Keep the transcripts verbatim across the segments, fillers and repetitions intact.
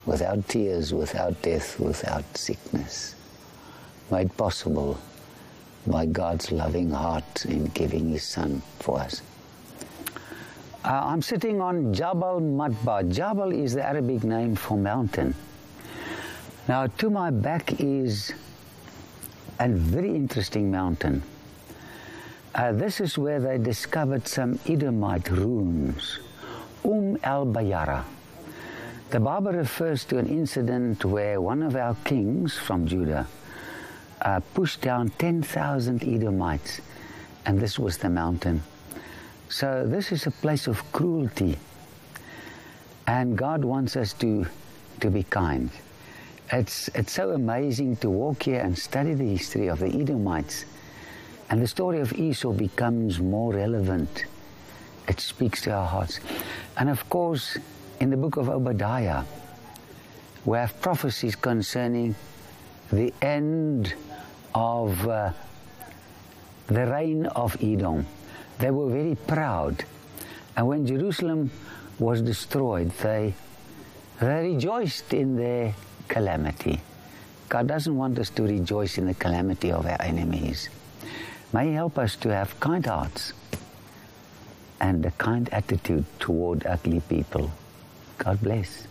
without tears, without death, without sickness, made possible by God's loving heart in giving His Son for us. Uh, I'm sitting on Jabal Matba. Jabal is the Arabic name for mountain. Now, to my back is a very interesting mountain. Uh, this is where they discovered some Edomite runes, Umm al-Bayara. The Bible refers to an incident where one of our kings from Judah uh, pushed down ten thousand Edomites, and this was the mountain. So this is a place of cruelty, and God wants us to, to be kind. It's, it's so amazing to walk here and study the history of the Edomites, and the story of Esau becomes more relevant. It speaks to our hearts. And of course, in the book of Obadiah, we have prophecies concerning the end of uh, the reign of Edom. They were very proud. And when Jerusalem was destroyed, they, they rejoiced in their calamity. God doesn't want us to rejoice in the calamity of our enemies. May He help us to have kind hearts and a kind attitude toward ugly people. God bless.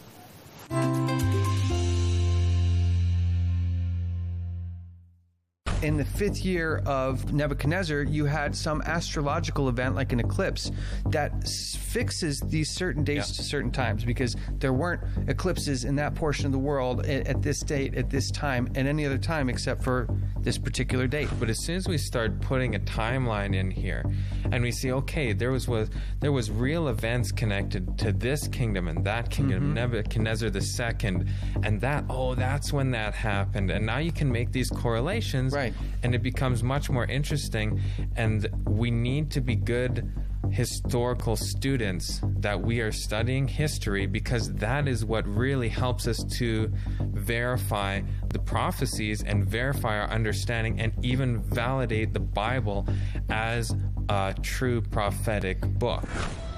In the fifth year of Nebuchadnezzar, you had some astrological event like an eclipse that fixes these certain dates yeah. to certain times, because there weren't eclipses in that portion of the world at, at this date, at this time, at any other time except for this particular date. But as soon as we start putting a timeline in here and we see, okay, there was, was there was real events connected to this kingdom and that kingdom, mm-hmm. Nebuchadnezzar the second, and that, oh, that's when that happened. And now you can make these correlations. Right. And it becomes much more interesting, and we need to be good historical students that we are studying history, because that is what really helps us to verify the prophecies and verify our understanding and even validate the Bible as a true prophetic book.